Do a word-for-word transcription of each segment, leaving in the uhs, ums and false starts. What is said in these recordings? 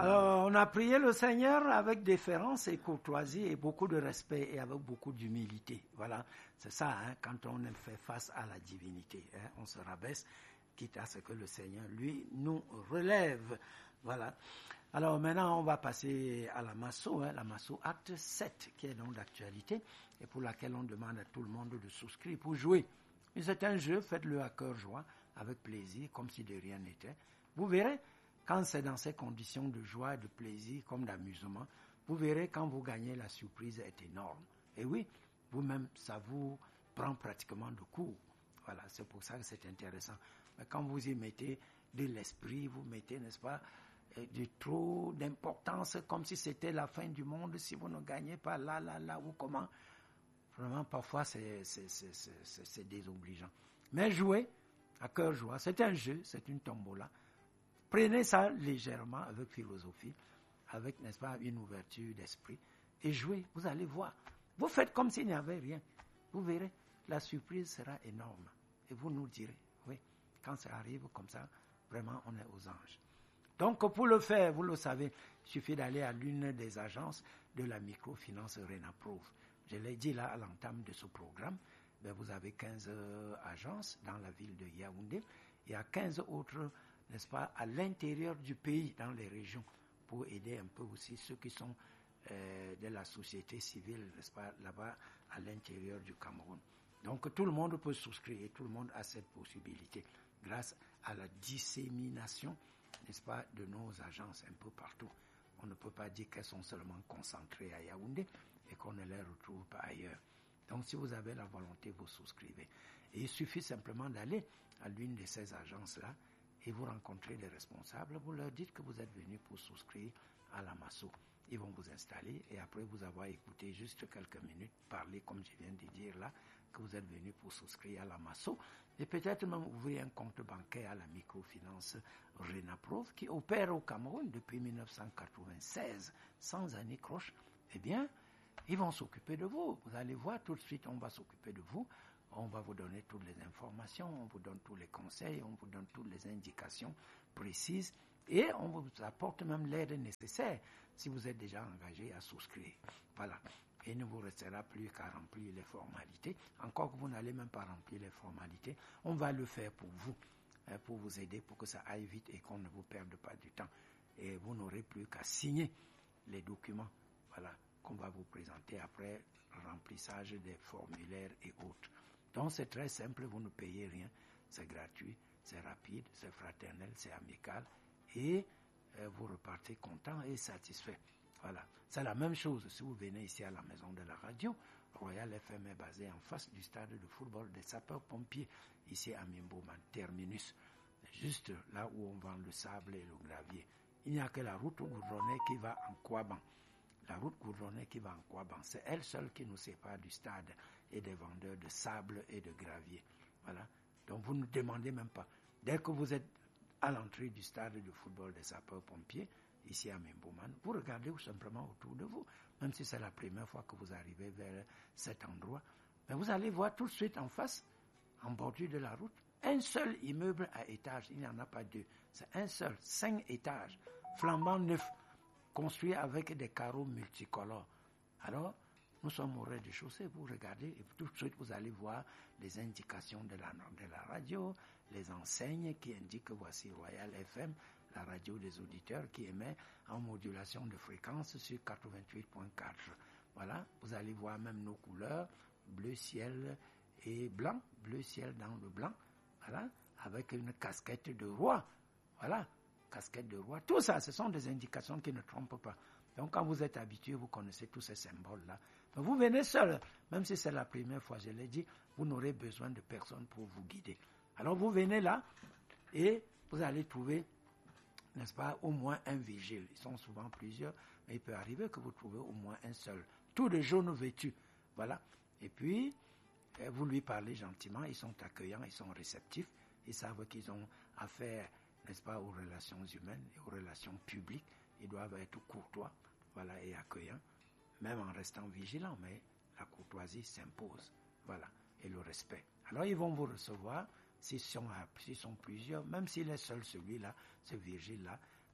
Alors, on a prié le Seigneur avec déférence et courtoisie et beaucoup de respect et avec beaucoup d'humilité. Voilà, c'est ça, hein, quand on fait face à la divinité. Hein, on se rabaisse, quitte à ce que le Seigneur, lui, nous relève. Voilà. Alors maintenant, on va passer à la Masso, hein, la Masso acte sept, qui est donc d'actualité et pour laquelle on demande à tout le monde de souscrire pour jouer. Et c'est un jeu, faites-le à cœur joie, avec plaisir, comme si de rien n'était. Vous verrez, quand c'est dans ces conditions de joie, de plaisir, comme d'amusement, vous verrez quand vous gagnez, la surprise est énorme. Et oui, vous-même, ça vous prend pratiquement de court. Voilà, c'est pour ça que c'est intéressant. Mais quand vous y mettez de l'esprit, vous mettez, n'est-ce pas, de trop d'importance, comme si c'était la fin du monde, si vous ne gagnez pas là, là, là, ou comment. Vraiment, parfois, c'est, c'est, c'est, c'est, c'est, c'est désobligeant. Mais jouer à cœur joie, c'est un jeu, c'est une tombola. Prenez ça légèrement, avec philosophie, avec, n'est-ce pas, une ouverture d'esprit, et jouez, vous allez voir. Vous faites comme s'il n'y avait rien. Vous verrez, la surprise sera énorme. Et vous nous direz, oui, quand ça arrive comme ça, vraiment, on est aux anges. Donc, pour le faire, vous le savez, il suffit d'aller à l'une des agences de la microfinance Renaprove. Je l'ai dit là à l'entame de ce programme, ben vous avez quinze euh, agences dans la ville de Yaoundé. Il y a quinze autres, n'est-ce pas, à l'intérieur du pays, dans les régions, pour aider un peu aussi ceux qui sont euh, de la société civile, n'est-ce pas, là-bas, à l'intérieur du Cameroun. Donc, tout le monde peut souscrire et tout le monde a cette possibilité grâce à la dissémination, n'est-ce pas, de nos agences un peu partout. On ne peut pas dire qu'elles sont seulement concentrées à Yaoundé et qu'on ne les retrouve pas ailleurs. Donc, si vous avez la volonté, vous souscrivez. Et il suffit simplement d'aller à l'une de ces agences-là et vous rencontrez des responsables. Vous leur dites que vous êtes venu pour souscrire à la Masso. Ils vont vous installer et après vous avoir écouté juste quelques minutes parler, comme je viens de dire là, que vous êtes venu pour souscrire à la Masso et peut-être même ouvrir un compte bancaire à la microfinance Renaprove qui opère au Cameroun depuis dix-neuf cent quatre-vingt-seize sans anicroche. Eh bien, ils vont s'occuper de vous. Vous allez voir, tout de suite, on va s'occuper de vous. On va vous donner toutes les informations, on vous donne tous les conseils, on vous donne toutes les indications précises et on vous apporte même l'aide nécessaire si vous êtes déjà engagé à souscrire. Voilà. Et il ne vous restera plus qu'à remplir les formalités. Encore que vous n'allez même pas remplir les formalités, on va le faire pour vous, hein, pour vous aider, pour que ça aille vite et qu'on ne vous perde pas du temps. Et vous n'aurez plus qu'à signer les documents, voilà, qu'on va vous présenter après remplissage des formulaires et autres. Donc c'est très simple, vous ne payez rien, c'est gratuit, c'est rapide, c'est fraternel, c'est amical et euh, vous repartez content et satisfait. Voilà, c'est la même chose si vous venez ici à la maison de la radio. Royal F M est basé en face du stade de football des sapeurs-pompiers, ici à Mimboman, terminus, juste là où on vend le sable et le gravier. Il n'y a que la route goudronnée qui va en Kouaban. La route goudronnée qui va en Kouaban, c'est elle seule qui nous sépare du stade et des vendeurs de sable et de gravier. Voilà. Donc vous ne demandez même pas. Dès que vous êtes à l'entrée du stade de football des sapeurs-pompiers, ici à Mimboman, vous regardez tout simplement autour de vous, même si c'est la première fois que vous arrivez vers cet endroit. Mais vous allez voir tout de suite en face, en bordure de la route, un seul immeuble à étage. Il n'y en a pas deux. C'est un seul, cinq étages, flambant neuf, construit avec des carreaux multicolores. Alors, nous sommes au rez-de-chaussée, vous regardez et tout de suite vous allez voir les indications de la, de la radio, les enseignes qui indiquent que voici Royal F M, la radio des auditeurs qui émet en modulation de fréquence sur quatre-vingt-huit point quatre. Voilà, vous allez voir même nos couleurs, bleu ciel et blanc, bleu ciel dans le blanc, voilà, avec une casquette de roi, voilà, casquette de roi. Tout ça, ce sont des indications qui ne trompent pas. Donc, quand vous êtes habitué, vous connaissez tous ces symboles-là. Mais vous venez seul, même si c'est la première fois, je l'ai dit, vous n'aurez besoin de personne pour vous guider. Alors, vous venez là et vous allez trouver, n'est-ce pas, au moins un vigile. Ils sont souvent plusieurs, mais il peut arriver que vous trouvez au moins un seul. Tous de jaune vêtus, voilà. Et puis, vous lui parlez gentiment, ils sont accueillants, ils sont réceptifs, ils savent qu'ils ont affaire, n'est-ce pas, aux relations humaines et aux relations publiques. Ils doivent être courtois, voilà, et accueillants, même en restant vigilants, mais la courtoisie s'impose, voilà, et le respect. Alors ils vont vous recevoir, s'ils sont, s'ils sont plusieurs, même s'il est seul celui-là, ce vigile-là,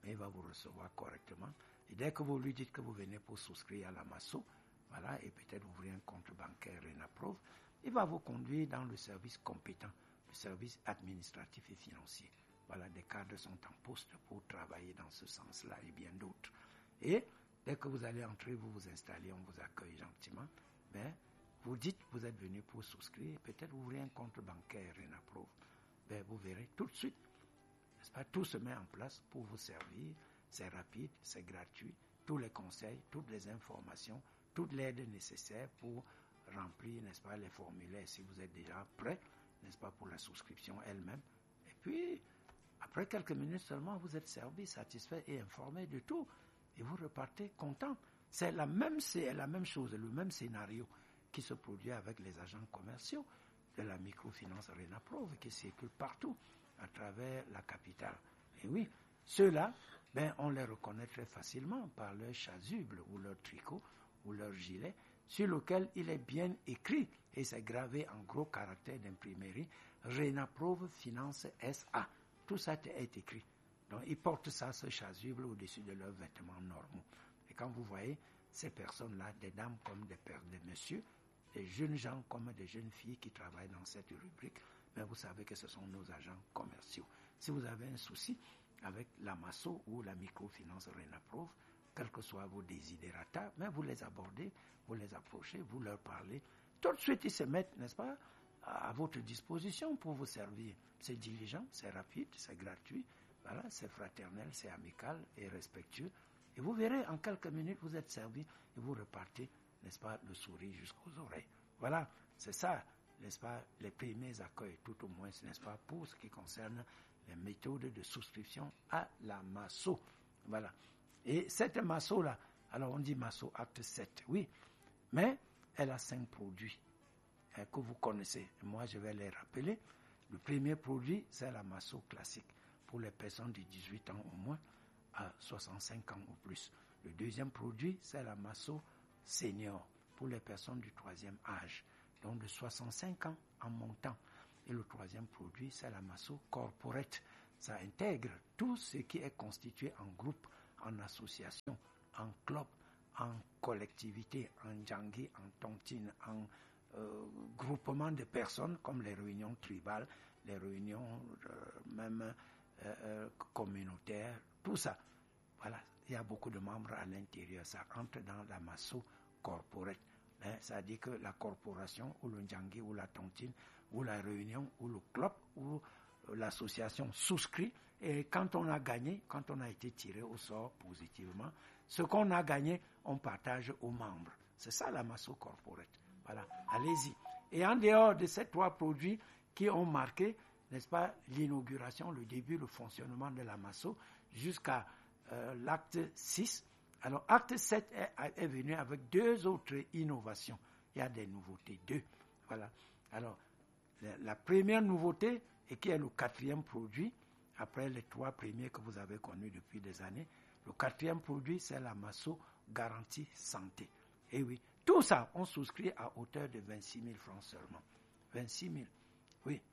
mais il va vous recevoir correctement. Et dès que vous lui dites que vous venez pour souscrire à la Masso, voilà, et peut-être ouvrir un compte bancaire Renaprove, il va vous conduire dans le service compétent, le service administratif et financier. Voilà, des cadres sont en poste pour travailler dans ce sens-là et bien d'autres. Et dès que vous allez entrer, vous vous installez, on vous accueille gentiment. Ben, vous dites que vous êtes venu pour souscrire, peut-être ouvrir un compte bancaire Renaprove. Ben, vous verrez tout de suite, n'est-ce pas, tout se met en place pour vous servir. C'est rapide, c'est gratuit. Tous les conseils, toutes les informations, toute l'aide nécessaire pour remplir, n'est-ce pas, les formulaires si vous êtes déjà prêt, n'est-ce pas, pour la souscription elle-même. Et puis, après quelques minutes seulement, vous êtes servi, satisfait et informé de tout. Et vous repartez content. C'est la même, c'est la même chose, le même scénario qui se produit avec les agents commerciaux de la microfinance Renaprove qui circulent partout à travers la capitale. Et oui, ceux-là, ben, on les reconnaît très facilement par leur chasuble ou leur tricot ou leur gilet sur lequel il est bien écrit et c'est gravé en gros caractères d'imprimerie Renaprove Finance S A. Tout ça est écrit. Donc, ils portent ça, ce chasuble, au-dessus de leurs vêtements normaux. Et quand vous voyez ces personnes-là, des dames comme des pères, des messieurs, des jeunes gens comme des jeunes filles qui travaillent dans cette rubrique, mais vous savez que ce sont nos agents commerciaux. Si vous avez un souci avec la Masso ou la microfinance Renaprove, quels que soient vos desiderata, mais vous les abordez, vous les approchez, vous leur parlez. Tout de suite, ils se mettent, n'est-ce pas, à votre disposition pour vous servir. C'est diligent, c'est rapide, c'est gratuit, voilà, c'est fraternel, c'est amical et respectueux. Et vous verrez, en quelques minutes, vous êtes servi et vous repartez, n'est-ce pas, le sourire jusqu'aux oreilles. Voilà, c'est ça, n'est-ce pas, les premiers accueils, tout au moins, n'est-ce pas, pour ce qui concerne les méthodes de souscription à la Masso. Voilà. Et cette Masso-là, alors on dit Masso acte sept, oui, mais elle a cinq produits hein, que vous connaissez. Moi, je vais les rappeler. Le premier produit, c'est la Masso classique pour les personnes de dix-huit ans au moins à soixante-cinq ans ou plus. Le deuxième produit, c'est la Masso senior pour les personnes du troisième âge, donc de soixante-cinq ans en montant. Et le troisième produit, c'est la Masso corporate. Ça intègre tout ce qui est constitué en groupe, en association, en club, en collectivité, en djangui, en tontine, en euh, groupement de personnes comme les réunions tribales, les réunions euh, même euh, euh, communautaires, tout ça. Voilà, il y a beaucoup de membres à l'intérieur. Ça entre dans la Masso corporate. Hein, ça dit que la corporation ou le djangui ou la tontine ou la réunion ou le club ou l'association souscrit et quand on a gagné, quand on a été tiré au sort positivement, ce qu'on a gagné, on partage aux membres. C'est ça la Masso corporate. Voilà, allez-y. Et en dehors de ces trois produits qui ont marqué, n'est-ce pas, l'inauguration, le début, le fonctionnement de la Masso jusqu'à euh, l'acte six. Alors, acte sept est, est venu avec deux autres innovations. Il y a des nouveautés, deux. Voilà. Alors, la, la première nouveauté, et qui est le quatrième produit, après les trois premiers que vous avez connus depuis des années, le quatrième produit, c'est la Masso Garantie Santé. Et oui, tout ça, on souscrit à hauteur de vingt-six mille francs seulement. vingt-six mille, oui,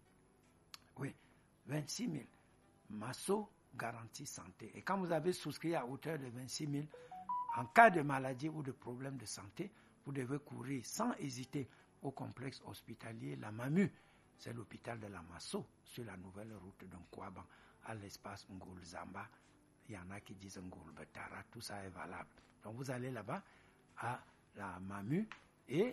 oui, vingt-six mille. Masso Garantie Santé. Et quand vous avez souscrit à hauteur de vingt-six mille, en cas de maladie ou de problème de santé, vous devez courir sans hésiter au complexe hospitalier La Mamu. C'est l'hôpital de la Masso, sur la nouvelle route de Nkwaban, à l'espace Ngol-Zamba. Il y en a qui disent Ngol-Betara, tout ça est valable. Donc vous allez là-bas, à la Mamu, et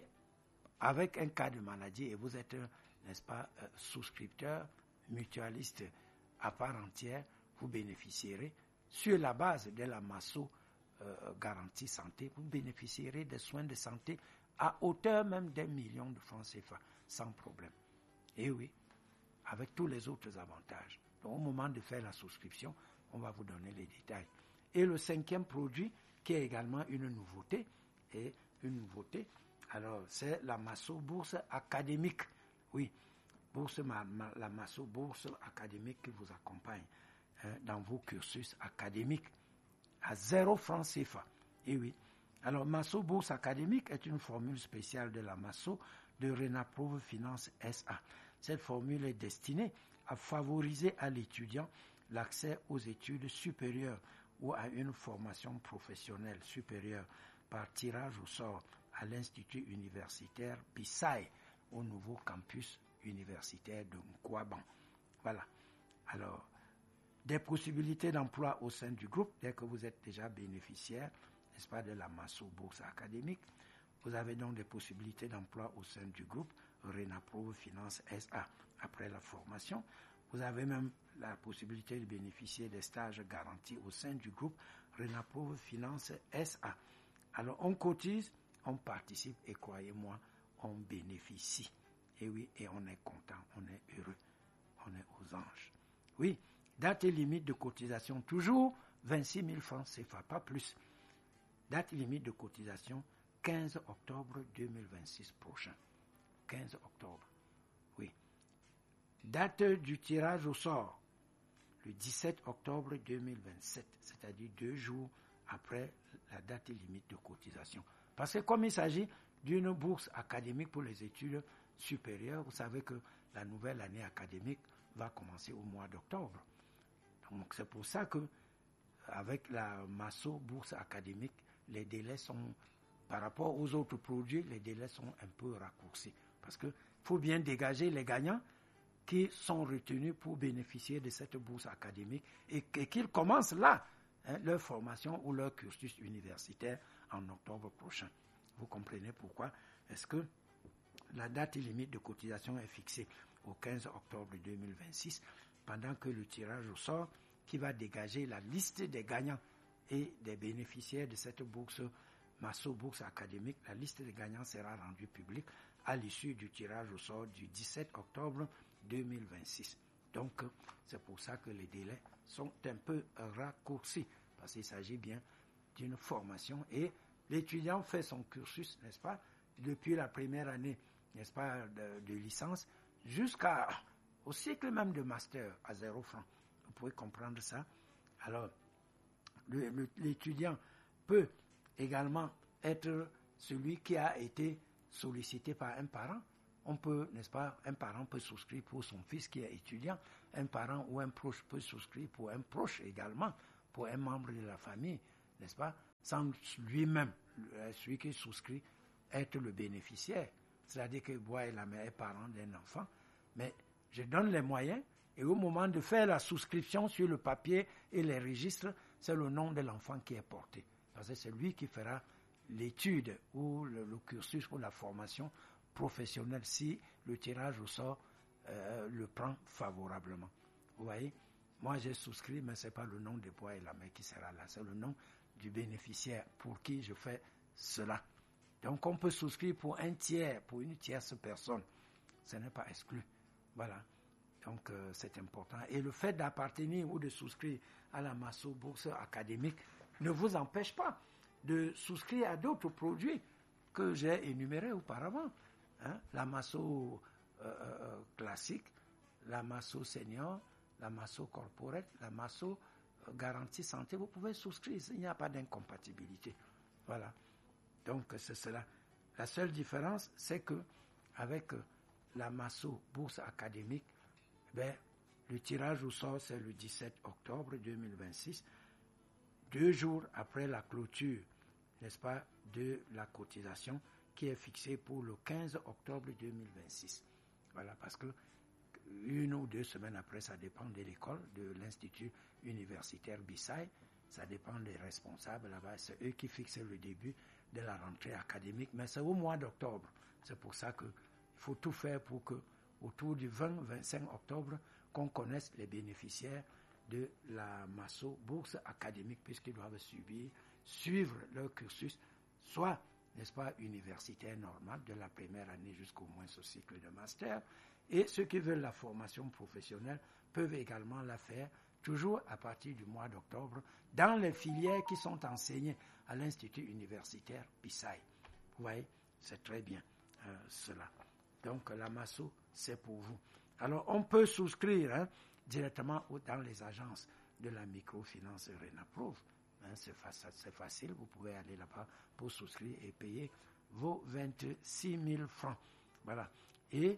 avec un cas de maladie, et vous êtes, n'est-ce pas, euh, souscripteur, mutualiste à part entière, vous bénéficierez, sur la base de la Masso euh, Garantie Santé, vous bénéficierez des soins de santé à hauteur même d'un million de francs C F A, sans problème. Et oui, avec tous les autres avantages. Donc, au moment de faire la souscription, on va vous donner les détails. Et le cinquième produit, qui est également une nouveauté, et une nouveauté, alors c'est la Masso Bourse Académique. Oui, bourse, ma, ma, la Masso Bourse Académique qui vous accompagne hein, dans vos cursus académiques à zéro franc C F A. Et oui, alors Masso Bourse Académique est une formule spéciale de la Masso de Renaprove Finance S A. Cette formule est destinée à favoriser à l'étudiant l'accès aux études supérieures ou à une formation professionnelle supérieure par tirage au sort à l'Institut universitaire Bissai, au nouveau campus universitaire de Nkwaban. Voilà. Alors, des possibilités d'emploi au sein du groupe, dès que vous êtes déjà bénéficiaire, n'est-ce pas, de la Masso Bourse Académique. Vous avez donc des possibilités d'emploi au sein du groupe Renapro Finance S A après la formation. Vous avez même la possibilité de bénéficier des stages garantis au sein du groupe Renapro Finance S A. Alors, on cotise, on participe et croyez-moi, on bénéficie. Et oui, et on est content, on est heureux, on est aux anges. Oui, date et limite de cotisation, toujours vingt-six mille francs C F A, pas plus. Date limite de cotisation, quinze octobre deux mille vingt-six prochain. quinze octobre, oui. Date du tirage au sort, le dix-sept octobre deux mille vingt-sept, c'est-à-dire deux jours après la date limite de cotisation. Parce que comme il s'agit d'une bourse académique pour les études supérieures, vous savez que la nouvelle année académique va commencer au mois d'octobre. Donc c'est pour ça que avec la Masso bourse académique, les délais sont, par rapport aux autres produits, les délais sont un peu raccourcis. Parce qu'il faut bien dégager les gagnants qui sont retenus pour bénéficier de cette bourse académique et, et qu'ils commencent là hein, leur formation ou leur cursus universitaire en octobre prochain. Vous comprenez pourquoi est-ce que la date limite de cotisation est fixée au quinze octobre deux mille vingt-six, pendant que le tirage au sort qui va dégager la liste des gagnants et des bénéficiaires de cette bourse Masso Bourse Académique, la liste des gagnants sera rendue publique à l'issue du tirage au sort du dix-sept octobre deux mille vingt-six. Donc, c'est pour ça que les délais sont un peu raccourcis, parce qu'il s'agit bien d'une formation et l'étudiant fait son cursus, n'est-ce pas, depuis la première année, n'est-ce pas, de, de licence, jusqu'au cycle même de master à zéro franc. Vous pouvez comprendre ça. Alors, le, le, l'étudiant peut également être celui qui a été sollicité par un parent. On peut, n'est-ce pas, un parent peut souscrire pour son fils qui est étudiant, un parent ou un proche peut souscrire pour un proche également, pour un membre de la famille, n'est-ce pas, sans lui-même, celui qui souscrit, être le bénéficiaire. C'est-à-dire que moi et la mère est parent d'un enfant, mais je donne les moyens et au moment de faire la souscription sur le papier et les registres, c'est le nom de l'enfant qui est porté. Parce que c'est lui qui fera l'étude ou le, le cursus ou la formation professionnelle si le tirage au sort euh, le prend favorablement. Vous voyez, moi j'ai souscrit, mais ce n'est pas le nom de Bois et la mère qui sera là, c'est le nom du bénéficiaire pour qui je fais cela. Donc on peut souscrire pour un tiers, pour une tierce personne. Ce n'est pas exclu. Voilà. Donc euh, c'est important. Et le fait d'appartenir ou de souscrire à la Masso Bourse Académique ne vous empêche pas de souscrire à d'autres produits que j'ai énumérés auparavant. Hein? La Masso euh, euh, classique, la Masso senior, la Masso corporate, la Masso euh, garantie santé. Vous pouvez souscrire, il n'y a pas d'incompatibilité. Voilà. Donc c'est cela. La seule différence, c'est que avec la Masso Bourse Académique, ben, le tirage au sort, c'est le dix-sept octobre deux mille vingt-six, deux jours après la clôture, n'est-ce pas, de la cotisation qui est fixée pour le quinze octobre deux mille vingt-six. Voilà, parce que une ou deux semaines après, ça dépend de l'école, de l'Institut universitaire Bissai, ça dépend des responsables là-bas, c'est eux qui fixent le début de la rentrée académique, mais c'est au mois d'octobre. C'est pour ça qu'il faut tout faire pour que autour du vingt vingt-cinq octobre, qu'on connaisse les bénéficiaires de la Masso Bourse Académique, puisqu'ils doivent subir, suivre leur cursus, soit, n'est-ce pas, universitaire normal, de la première année jusqu'au moins ce cycle de master, et ceux qui veulent la formation professionnelle peuvent également la faire, toujours à partir du mois d'octobre, dans les filières qui sont enseignées à l'Institut universitaire Bissai. Vous voyez, c'est très bien euh, cela. Donc la Masso, c'est pour vous. Alors on peut souscrire hein, directement dans les agences de la microfinance Renaprove. Hein, c'est, fa- c'est facile, vous pouvez aller là-bas pour souscrire et payer vos vingt-six mille francs. Voilà. Et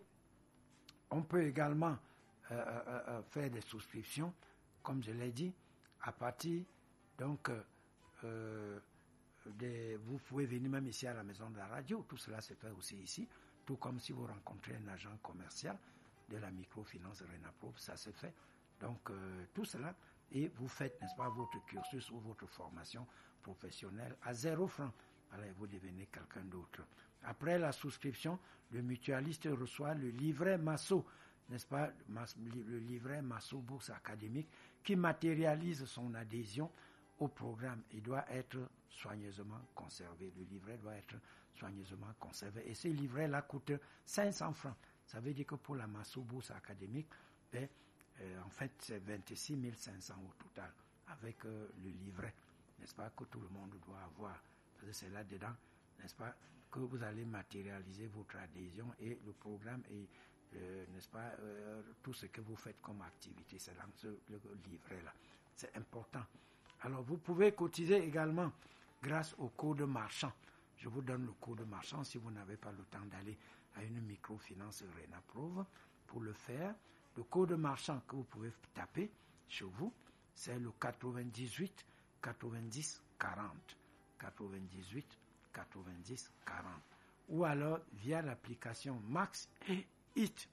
on peut également euh, euh, euh, faire des souscriptions, comme je l'ai dit, à partir Donc, euh, euh, des, vous pouvez venir même ici à la maison de la radio, tout cela se fait aussi ici, tout comme si vous rencontrez un agent commercial de la microfinance Renaprove, ça se fait. Donc, euh, tout cela, et vous faites, n'est-ce pas, votre cursus ou votre formation professionnelle à zéro franc. Alors, vous devenez quelqu'un d'autre. Après la souscription, le mutualiste reçoit le livret Masso, n'est-ce pas, le livret Masso Bourse Académique, qui matérialise son adhésion au programme. Il doit être soigneusement conservé. Le livret doit être soigneusement conservé. Et ce livret-là coûte cinq cents francs. Ça veut dire que pour la Masso Bourse Académique, ben, euh, en fait, c'est vingt-six mille cinq cents au total, avec euh, le livret, n'est-ce pas, que tout le monde doit avoir. Parce que c'est là-dedans, n'est-ce pas, que vous allez matérialiser votre adhésion et le programme et, euh, n'est-ce pas, euh, tout ce que vous faites comme activité, c'est dans ce le livret-là. C'est important. Alors, vous pouvez cotiser également grâce au code marchand. Je vous donne le code marchand si vous n'avez pas le temps d'aller à une microfinance Renaprove. Pour le faire, le code marchand que vous pouvez taper chez vous, c'est le quatre-vingt-dix-huit quatre-vingt-dix quarante. quatre-vingt-dix-huit quatre-vingt-dix quarante. Ou alors via l'application Max et It.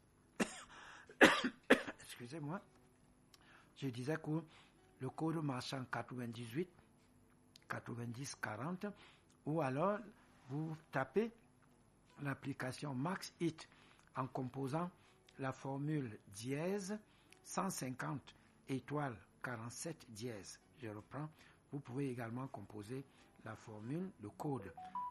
Excusez-moi. Je disais que le code marchand quatre-vingt-dix-huit quatre-vingt-dix quarante, ou alors vous tapez l'application Max It en composant la formule dièse cent cinquante étoile quarante-sept dièse. Je reprends. Vous pouvez également composer la formule, le code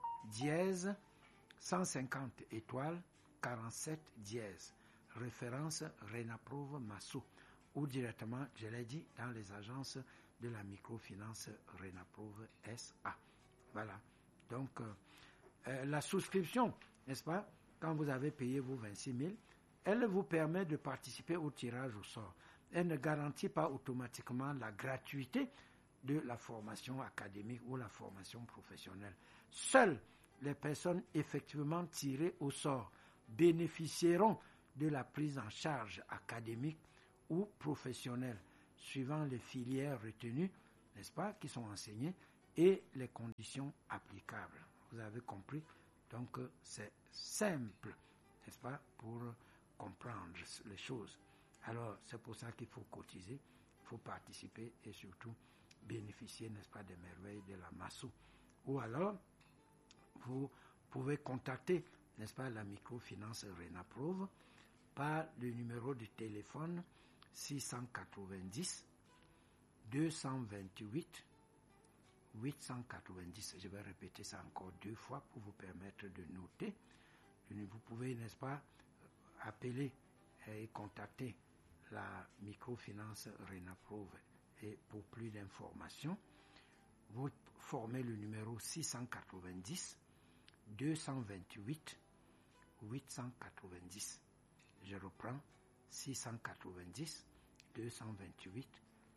dièse cent cinquante étoile quarante-sept dièse. Référence Renaprove Masso. Ou directement, je l'ai dit, dans les agences de la microfinance Renaprove S A. Voilà. Donc, euh, euh, la souscription, n'est-ce pas, quand vous avez payé vos vingt-six mille, elle vous permet de participer au tirage au sort. Elle ne garantit pas automatiquement la gratuité de la formation académique ou la formation professionnelle. Seules les personnes effectivement tirées au sort bénéficieront de la prise en charge académique ou professionnelle, suivant les filières retenues, n'est-ce pas, qui sont enseignées, et les conditions applicables. Vous avez compris? Donc, c'est simple, n'est-ce pas, pour comprendre les choses. Alors, c'est pour ça qu'il faut cotiser, il faut participer et surtout bénéficier, n'est-ce pas, des merveilles de la Masso. Ou alors, vous pouvez contacter, n'est-ce pas, la microfinance Renaprove par le numéro de téléphone six cent quatre-vingt-dix deux cent vingt-huit huit cent quatre-vingt-dix. Je vais répéter ça encore deux fois pour vous permettre de noter. Vous pouvez, n'est-ce pas, appeler et contacter la microfinance Renaprove. Et pour plus d'informations, vous formez le numéro six cent quatre-vingt-dix deux cent vingt-huit huit cent quatre-vingt-dix. Je reprends, six cent quatre-vingt-dix deux cent vingt-huit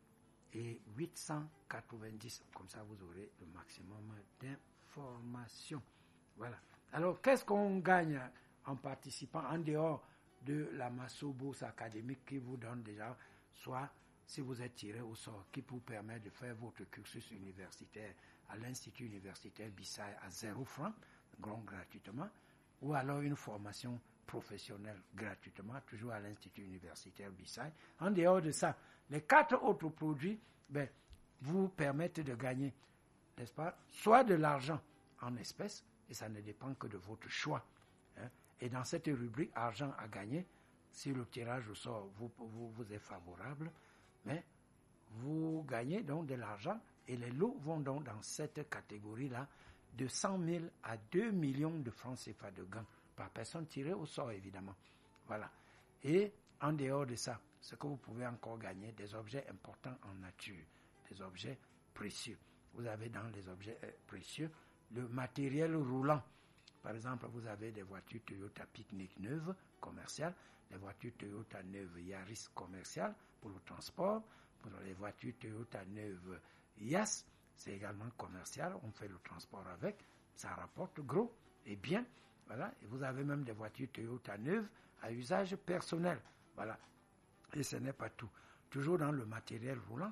et huit cent quatre-vingt-dix. Comme ça, vous aurez le maximum d'informations. Voilà. Alors, qu'est-ce qu'on gagne en participant en dehors de la Masso Bourse Académique qui vous donne déjà, soit si vous êtes tiré au sort, qui vous permet de faire votre cursus universitaire à l'Institut universitaire Bissai à zéro franc, grand gratuitement, ou alors une formation professionnelle gratuitement, toujours à l'Institut universitaire Bissai. En dehors de ça, les quatre autres produits ben, vous permettent de gagner, n'est-ce pas, soit de l'argent en espèces, et ça ne dépend que de votre choix. Hein. Et dans cette rubrique argent à gagner, si le tirage au sort vous, vous, vous est favorable, mais vous gagnez donc de l'argent et les lots vont donc dans cette catégorie-là de cent mille à deux millions de francs C F A de gains par personne tirée au sort, évidemment. Voilà. Et en dehors de ça, ce que vous pouvez encore gagner, des objets importants en nature, des objets précieux. Vous avez dans les objets précieux le matériel roulant. Par exemple, vous avez des voitures Toyota Picnic neuves, commerciales, des voitures Toyota neuves Yaris commerciales pour le transport, pour les voitures Toyota neuves Yass, c'est également commercial, on fait le transport avec, ça rapporte gros et bien, voilà. Et vous avez même des voitures Toyota neuves à usage personnel, voilà. Et ce n'est pas tout. Toujours dans le matériel roulant,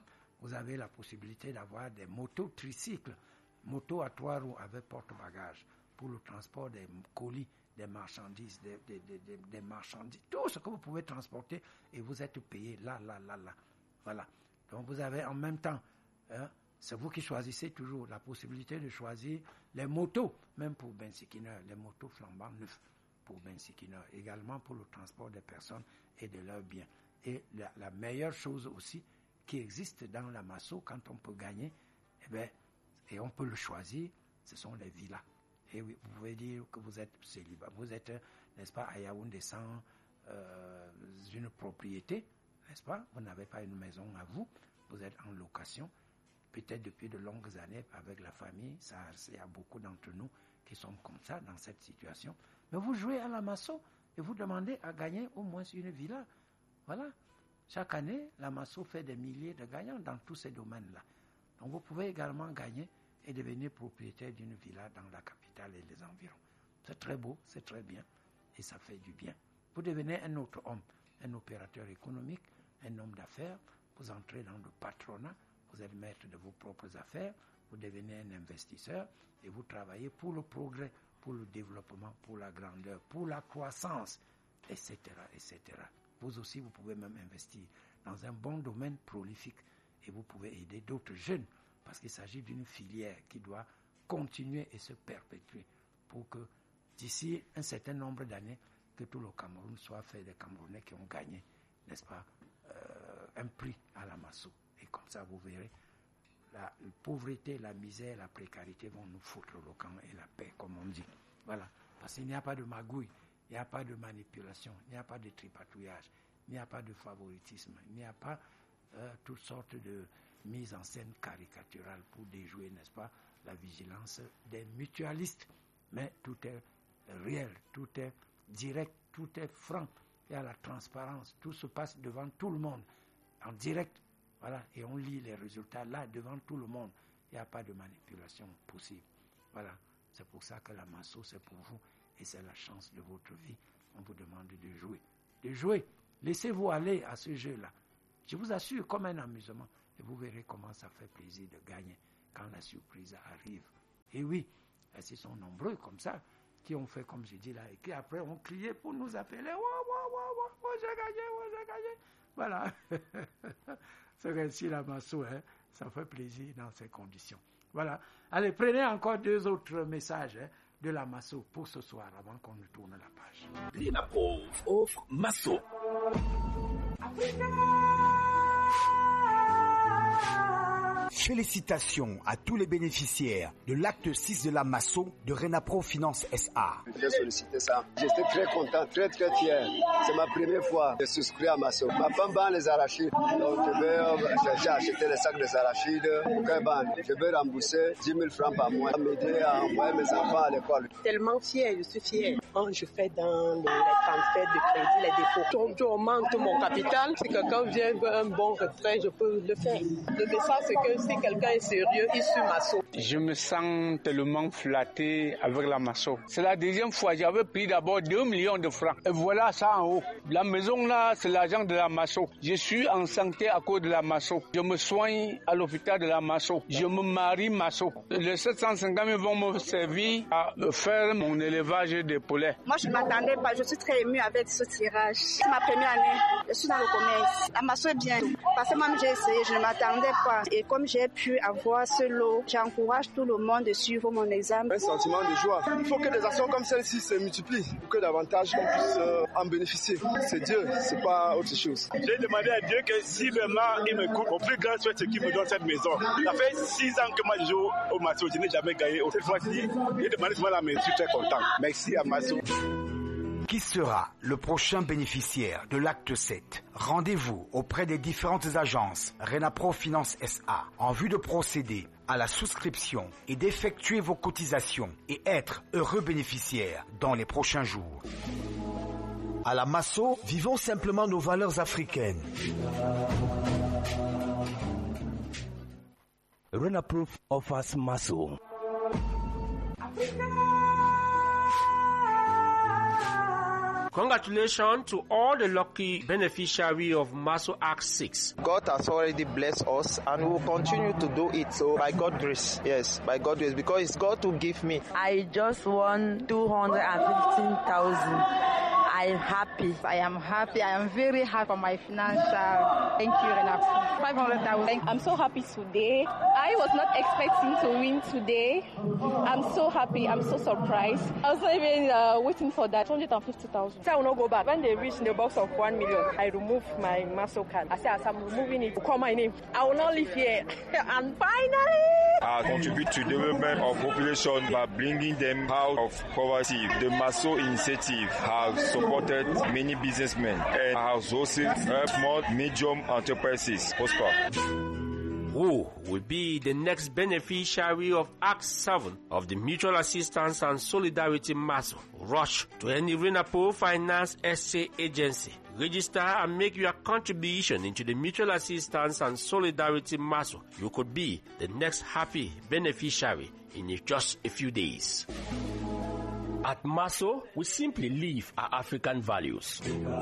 vous avez la possibilité d'avoir des motos tricycles, motos à trois roues avec porte-bagages pour le transport des colis, des marchandises, des, des, des, des, des marchandises, tout ce que vous pouvez transporter et vous êtes payé là, là, là, là. Voilà. Donc vous avez en même temps, hein, c'est vous qui choisissez toujours la possibilité de choisir les motos, même pour Bensikineur, les motos flambant neufs pour Bensikineur, également pour le transport des personnes et de leurs biens. Et la, la meilleure chose aussi qui existe dans la Masso, quand on peut gagner, eh bien, et on peut le choisir, ce sont les villas. Et oui, vous pouvez dire que vous êtes célibataire, vous êtes, n'est-ce pas, à Yaoundé sans euh, une propriété, n'est-ce pas, vous n'avez pas une maison à vous, vous êtes en location, peut-être depuis de longues années avec la famille, ça, il y a beaucoup d'entre nous qui sont comme ça, dans cette situation. Mais vous jouez à la Masso et vous demandez à gagner au moins une villa. Voilà. Chaque année, la Masso fait des milliers de gagnants dans tous ces domaines-là. Donc vous pouvez également gagner et devenir propriétaire d'une villa dans la capitale et les environs. C'est très beau, c'est très bien et ça fait du bien. Vous devenez un autre homme, un opérateur économique, un homme d'affaires, vous entrez dans le patronat, vous êtes maître de vos propres affaires, vous devenez un investisseur et vous travaillez pour le progrès, pour le développement, pour la grandeur, pour la croissance, et cetera, et cetera. Vous aussi, vous pouvez même investir dans un bon domaine prolifique et vous pouvez aider d'autres jeunes parce qu'il s'agit d'une filière qui doit continuer et se perpétuer pour que d'ici un certain nombre d'années, que tout le Cameroun soit fait des Camerounais qui ont gagné, n'est-ce pas, euh, un prix à la Masso. Et comme ça, vous verrez, la pauvreté, la misère, la précarité vont nous foutre le camp et la paix, comme on dit. Voilà. Parce qu'il n'y a pas de magouille, il n'y a pas de manipulation, il n'y a pas de tripatouillage, il n'y a pas de favoritisme, il n'y a pas euh, toutes sortes de mises en scène caricaturales pour déjouer, n'est-ce pas, la vigilance des mutualistes. Mais tout est réel, tout est direct, tout est franc. Il y a la transparence, tout se passe devant tout le monde, en direct. Voilà, et on lit les résultats là, devant tout le monde. Il n'y a pas de manipulation possible. Voilà, c'est pour ça que la Masso, c'est pour vous, et c'est la chance de votre vie. On vous demande de jouer. De jouer. Laissez-vous aller à ce jeu-là. Je vous assure, comme un amusement. Et vous verrez comment ça fait plaisir de gagner quand la surprise arrive. Et oui, ils sont nombreux comme ça, qui ont fait comme je dis là, et qui après ont crié pour nous appeler. Wow, wow, wow, wow, j'ai gagné, wow, j'ai gagné. Voilà. C'est ainsi la Masso, hein. Ça fait plaisir dans ces conditions. Voilà. Allez, prenez encore deux autres messages hein, de la Masso pour ce soir, avant qu'on ne tourne la page. RENAPROV offre Masso. Félicitations à tous les bénéficiaires de l'acte six de la Masso de RENAPROV Finance S A. J'ai sollicité ça. J'étais très content, très très fier. C'est ma première fois de souscrire à Masso. Ma femme vend les arachides. Donc je vais chercher à acheter les sacs des arachides. Je vais rembourser dix mille francs par mois. M'aider à envoyer mes enfants à l'école. Tellement fier, je suis fier. Quand je fais dans les transferts de crédit, les dépôts, je augmente mon capital. Si quelqu'un vient veut un bon retrait, je peux le faire. Le message, c'est que si quelqu'un est sérieux, il suit Masso. Je me sens tellement flatté avec la Masso. C'est la deuxième fois. J'avais pris d'abord deux millions de francs. Et voilà ça en haut. La maison là, c'est l'argent de la Masso. Je suis en santé à cause de la Masso. Je me soigne à l'hôpital de la Masso. Je me marie Masso. Les sept cent cinquante mille vont me servir à faire mon élevage de poulets. Moi, je ne m'attendais pas. Je suis très émue avec ce tirage. C'est ma première année. Je suis dans le commerce. La Masso est bien. Parce que moi, j'ai essayé. Je ne m'attendais pas. Et comme j'ai pu avoir ce lot, j'encourage tout le monde de suivre mon examen. Un sentiment de joie. Il faut que des actions comme celle-ci se multiplient pour que davantage on puisse euh, en bénéficier. C'est Dieu, c'est pas autre chose. J'ai demandé à Dieu que si vraiment il me coupe, au plus grand souhait, c'est qu'il me donne cette maison. Ça fait six ans que moi je joue au Masso, je n'ai jamais gagné. Cette fois-ci, j'ai demandé souvent la maison, je suis très content. Merci à Masso. Qui sera le prochain bénéficiaire de l'acte sept? Rendez-vous auprès des différentes agences RENAPROV Finance S A en vue de procéder à la souscription et d'effectuer vos cotisations et être heureux bénéficiaire dans les prochains jours. À la Masso, vivons simplement nos valeurs africaines. RENAPROV offers Masso. Congratulations to all the lucky beneficiaries of MASO Act six. God has already blessed us and will continue to do it. So by God's grace, yes, by God's grace, because it's God to give me. I just won two hundred fifteen thousand. I am happy. I am happy. I am very happy for my financial. Thank you, Renapro. five hundred thousand. I'm so happy today. I was not expecting to win today. I'm so happy. I'm so surprised. I was not even uh, waiting for that. two hundred fifty thousand. So I will not go back. When they reach the box of one million, I remove my MASO card. I say, as I'm removing it, call my name. I will not live here. And finally, I contribute to the development of population by bringing them out of poverty. The MASO initiative has supported many businessmen and has also helped small, medium enterprises prosper. Who will be the next beneficiary of Act seven of the Mutual Assistance and Solidarity MASO? Rush to any Renapro Finance S A agency. Register and make your contribution into the Mutual Assistance and Solidarity MASO. You could be the next happy beneficiary in just a few days. At MASO, we simply live our African values.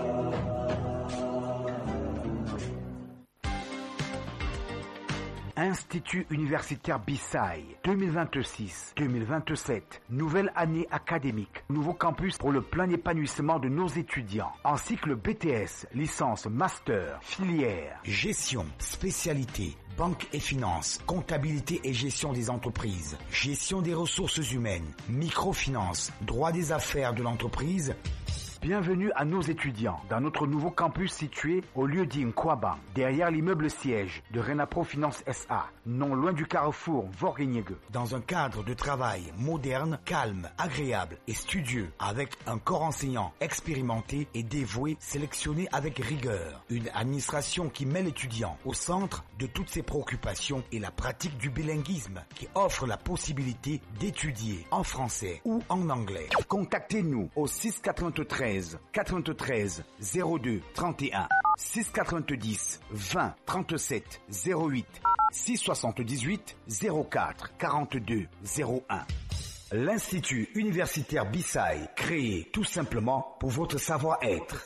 Institut universitaire Bissaï, deux mille vingt-six deux mille vingt-sept, nouvelle année académique, nouveau campus pour le plein épanouissement de nos étudiants, en cycle B T S, licence, master, filière, gestion, spécialité, banque et finance, comptabilité et gestion des entreprises, gestion des ressources humaines, microfinance, droit des affaires de l'entreprise. Bienvenue à nos étudiants dans notre nouveau campus situé au lieu-dit Nkwaba, derrière l'immeuble siège de Renapro Finance S A, non loin du carrefour Vorgeniegue. Dans un cadre de travail moderne, calme, agréable et studieux, avec un corps enseignant expérimenté et dévoué, sélectionné avec rigueur. Une administration qui met l'étudiant au centre de toutes ses préoccupations et la pratique du bilinguisme qui offre la possibilité d'étudier en français ou en anglais. Contactez-nous au six quatre-vingt-treize quatre-vingt-treize zéro deux trente et un, six quatre-vingt-dix vingt trente-sept zéro huit, six soixante-dix-huit zéro quatre quarante-deux zéro un. L'Institut universitaire Bissaï, créé tout simplement pour votre savoir-être.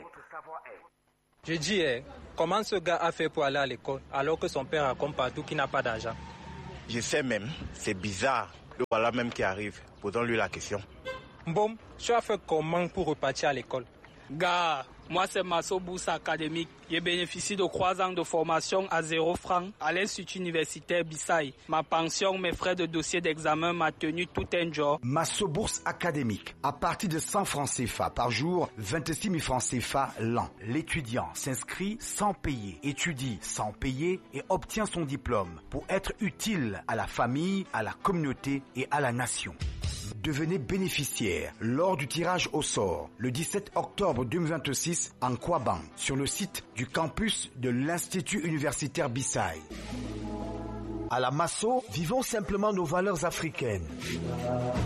Je dis, eh, comment ce gars a fait pour aller à l'école alors que son père raconte partout qu'il n'a pas d'argent? Je sais même, c'est bizarre. Le voilà même qui arrive. Posons-lui la question. Bon, tu as fait comment pour repartir à l'école? Gars, moi c'est MASO bourse académique. J'ai bénéficié de trois ans de formation à zéro franc à l'Institut universitaire Bissaï. Ma pension, mes frais de dossier d'examen, m'a tenu tout un jour. MASO bourse académique. À partir de cent francs C F A par jour, vingt-six mille francs C F A l'an. L'étudiant s'inscrit sans payer, étudie sans payer et obtient son diplôme pour être utile à la famille, à la communauté et à la nation. Devenez bénéficiaire lors du tirage au sort le dix-sept octobre deux mille vingt-six en Kwaban sur le site du campus de l'Institut universitaire Bissaï. À la MASO, vivons simplement nos valeurs africaines.